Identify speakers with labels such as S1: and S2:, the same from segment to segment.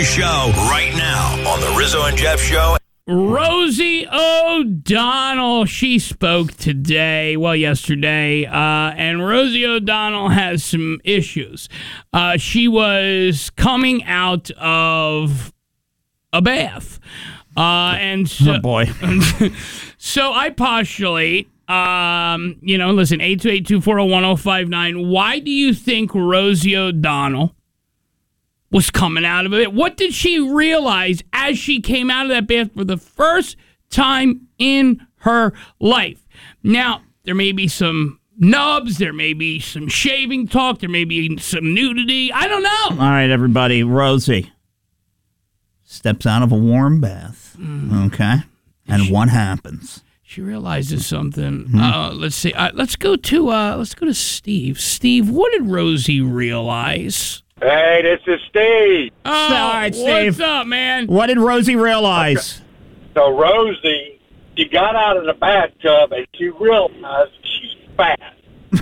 S1: Show right now on the Rizzo and Jeff Show.
S2: Rosie O'Donnell, she spoke yesterday, and Rosie O'Donnell has some issues. She was coming out of a bath. And so,
S3: oh boy.
S2: So I postulate, listen, 828-240-1059. Why do you think Rosie O'Donnell was coming out of it? What did she realize as she came out of that bath for the first time in her life? Now, there may be some nubs, there may be some shaving talk, there may be some nudity. I don't know.
S3: All right, everybody. Rosie steps out of a warm bath. Okay. And what happens?
S2: She realizes something. Let's see. Let's go to Steve. Steve, what did Rosie realize?
S4: Hey, this is Steve.
S2: Oh,
S3: all right, Steve.
S2: What's up, man?
S3: What did Rosie realize?
S4: Okay. So Rosie, she got out of the bathtub and she realized she's fat.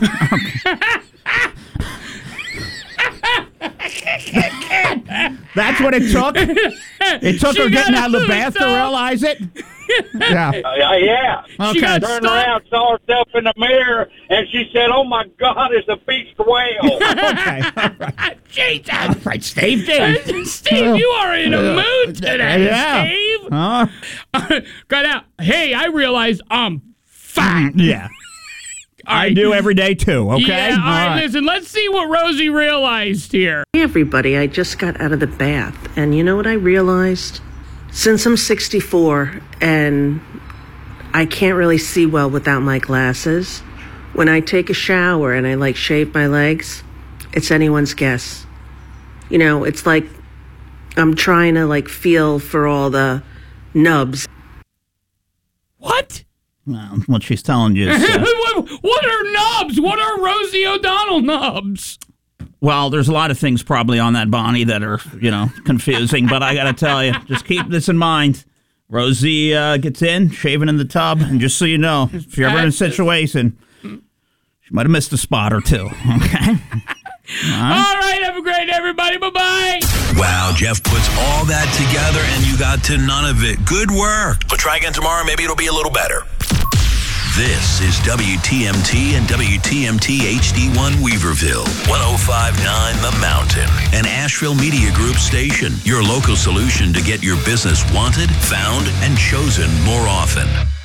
S3: That's what it took? It took her getting out of the bath to realize it? Yeah.
S4: Yeah.
S3: Okay.
S2: She got
S4: Turned
S2: stuck.
S4: around, saw herself in the mirror, and she said, "Oh my God, it's a beached whale."
S3: Okay. All right.
S2: Jesus.
S3: All right, Steve.
S2: Steve, you are in a mood today,
S3: Yeah.
S2: Steve.
S3: Huh?
S2: Got out. Hey, I realized I'm fat.
S3: Yeah. I do every day, too, okay?
S2: Yeah, all right, listen, let's see what Rosie realized here.
S5: Hey everybody, I just got out of the bath, and you know what I realized? Since I'm 64 and I can't really see well without my glasses, when I take a shower and I shave my legs, it's anyone's guess. You know, it's like I'm trying to feel for all the nubs.
S2: What?
S3: Well, what she's telling you is...
S2: What are nubs? What are Rosie O'Donnell nubs?
S3: well, there's a lot of things probably on that Bonnie that are, confusing, but I got to tell you, just keep this in mind. Rosie gets in, shaving in the tub, and just so you know, if you're ever in a situation, she might have missed a spot or two, okay?
S2: All right, have a great day, everybody. Bye-bye.
S1: Wow, Jeff puts all that together and you got to none of it. Good work. But try again tomorrow. Maybe it'll be a little better. This is WTMT and WTMT HD1 Weaverville, 105.9 The Mountain, an Asheville Media Group station. Your local solution to get your business wanted, found, and chosen more often.